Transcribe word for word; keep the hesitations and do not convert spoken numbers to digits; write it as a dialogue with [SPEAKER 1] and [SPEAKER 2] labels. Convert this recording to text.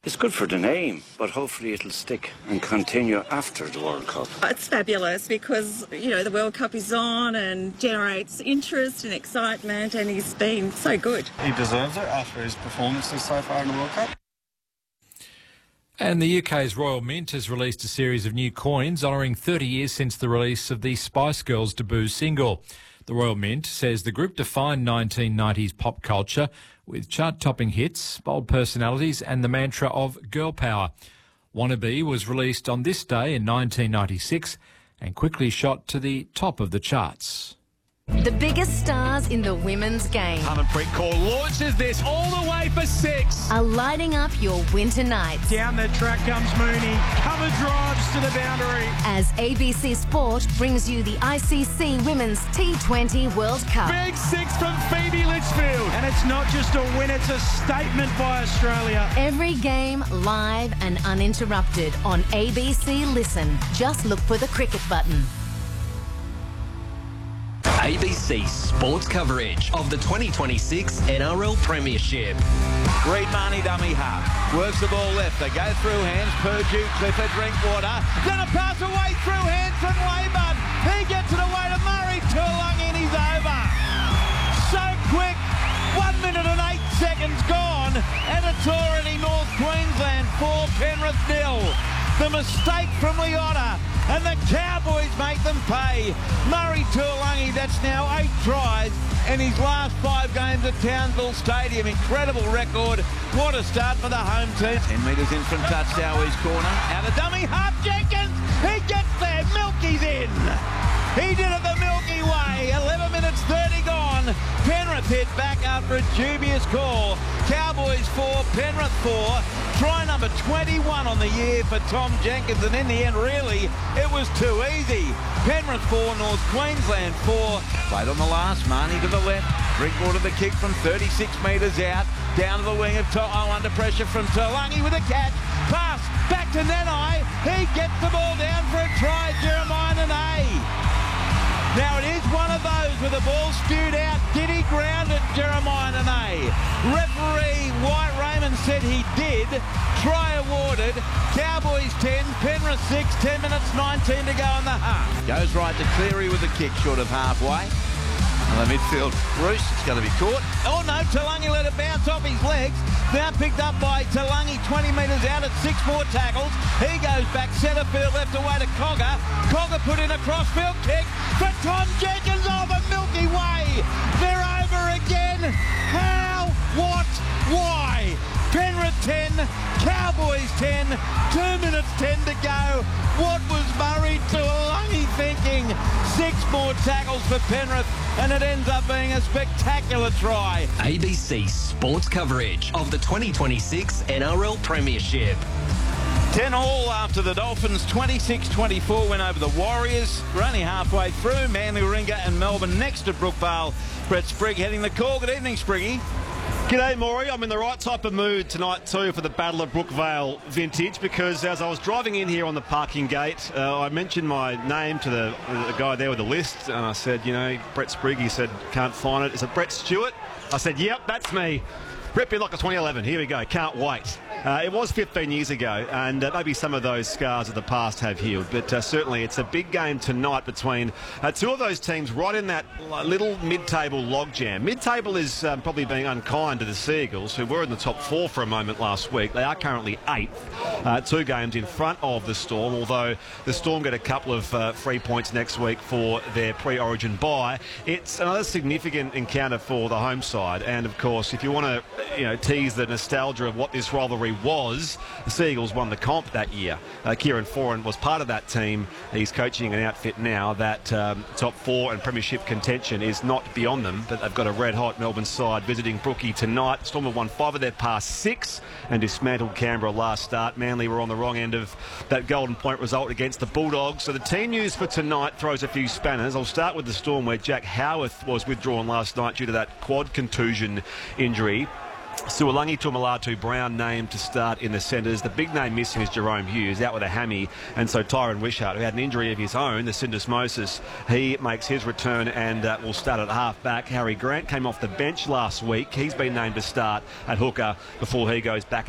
[SPEAKER 1] It's good for the name, but hopefully it'll stick and continue after the World Cup.
[SPEAKER 2] It's fabulous because, you know, the World Cup is on and generates interest and excitement, and he's been so good.
[SPEAKER 3] He deserves it after his performances so far in the World Cup.
[SPEAKER 4] And the U K's Royal Mint has released a series of new coins honouring thirty years since the release of the Spice Girls debut single. The Royal Mint says the group defined nineteen nineties pop culture with chart-topping hits, bold personalities and the mantra of girl power. Wannabe was released on this day in nineteen ninety-six and quickly shot to the top of the charts.
[SPEAKER 5] The biggest stars in the women's game
[SPEAKER 6] Harmanpreet Kaur launches this all the way for six.
[SPEAKER 5] are lighting up your winter nights.
[SPEAKER 6] Down the track comes Mooney. Cover drives to the boundary.
[SPEAKER 5] As A B C Sport brings you the I C C Women's T twenty World Cup.
[SPEAKER 6] Big six from Phoebe Litchfield. And it's not just a win, it's a statement by Australia.
[SPEAKER 5] Every game live and uninterrupted on A B C Listen. Just look for the cricket button.
[SPEAKER 7] A B C sports coverage of the twenty twenty-six N R L Premiership.
[SPEAKER 8] Reid Marnie dummy half. Works the ball left. They go through hands. Purdue, Clifford, Drinkwater. Then a pass away through hands from Wayburn. He gets it away to Murray. Tuolungi and he's over. So quick. One minute and eight seconds gone. And it's already North Queensland four, Penrith nil. The mistake from Leota, and the Cowboys make them pay. Murray Tuolungi, that's now eight tries in his last five games at Townsville Stadium. Incredible record. What a start for the home team. ten metres in from touchdown, East corner. Out of dummy, half Jenkins. He gets there. Milky's in. He did it the Milky Way. eleven minutes thirty gone. Penrith hit back after a dubious call. Cowboys four, Penrith four. Try number twenty-one on the year for Tom Jenkins, and in the end, really, it was too easy. Penrith four, North Queensland four. Played on the last, Marnie to the left. Drinkwater the kick from thirty-six metres out. Down to the wing of To'o under pressure from Tuolungi with a catch. Pass back to Nanai. He gets the ball down for a try, Jeremiah Nanai. Now it is one of those with the ball spewed out. Did he ground it, Jeremiah Nanai? Referee White Raymond said he did. Try awarded. Cowboys ten, Penrith six, ten minutes nineteen to go in the half. Goes right to Cleary with a kick short of halfway. On the midfield, Bruce, it's going to be caught. Oh no, Tuolungi let it bounce off his legs. Now picked up by Tuolungi, twenty metres out at six more tackles. He goes back centre field left away to Cogger. Cogger put in a crossfield kick for Tom Jenkins over Milky Way. They're over again. How? What? Why? Penrith ten, Cowboys ten, two minutes ten to go. What was Murray Tuolungi thinking? Six more tackles for Penrith, and it ends up being a spectacular try.
[SPEAKER 7] A B C sports coverage of the twenty twenty-six N R L Premiership.
[SPEAKER 8] ten all after the Dolphins twenty-six twenty-four win over the Warriors. We're only halfway through. Manly, Warringah and Melbourne next to Brookvale. Brett Sprigg heading the call. Good evening, Spriggy.
[SPEAKER 9] G'day, Maury. I'm in the right type of mood tonight too for the Battle of Brookvale Vintage, because as I was driving in here on the parking gate, uh, I mentioned my name to the, the guy there with the list, and I said, you know, Brett Sprigg. He said, can't find it. Is it Brett Stewart? I said, yep, that's me. Rip me like a twenty eleven. Here we go. Can't wait. Uh, it was fifteen years ago, and uh, maybe some of those scars of the past have healed, but uh, certainly it's a big game tonight between uh, two of those teams right in that little mid-table logjam. Mid-table is um, probably being unkind to the Seagulls, who were in the top four for a moment last week. They are currently eighth, uh, two games in front of the Storm, although the Storm get a couple of uh, free points next week for their pre-origin bye. It's another significant encounter for the home side, and of course, if you want to you know, tease the nostalgia of what this rivalry was, the Seagulls won the comp that year. Uh, Kieran Foran was part of that team. He's coaching an outfit now that um, top four and premiership contention is not beyond them, but they've got a red-hot Melbourne side visiting Brookie tonight. Storm have won five of their past six and dismantled Canberra last start. Manly were on the wrong end of that Golden Point result against the Bulldogs. So the team news for tonight throws a few spanners. I'll start with the Storm, where Jack Howarth was withdrawn last night due to that quad contusion injury. Suolangi Tumalatu Brown named to start in the centres. The big name missing is Jerome Hughes, out with a hammy. And so Tyron Wishart, who had an injury of his own, the syndesmosis, he makes his return and uh, will start at half-back. Harry Grant came off the bench last week. He's been named to start at hooker before he goes back